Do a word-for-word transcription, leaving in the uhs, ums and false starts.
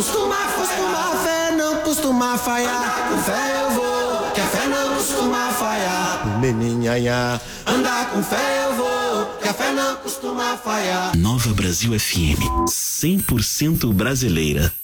Costuma, costuma, fé não costuma falhar. Com fé eu vou, que a fé não costuma falhar. Meninhanha, andar com fé eu vou, que a fé não costuma falhar. Nova Brasil F M, cem por cento brasileira.